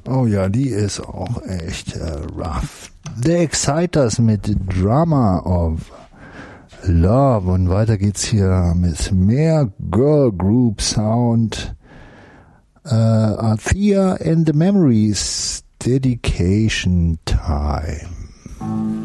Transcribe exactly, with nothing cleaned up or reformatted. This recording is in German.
Oh ja, die ist auch echt äh, rough. The Exciters mit Drama of Love. Und weiter geht's hier mit mehr Girl Group Sound. Uh, Althea and the Memories, Dedication Time.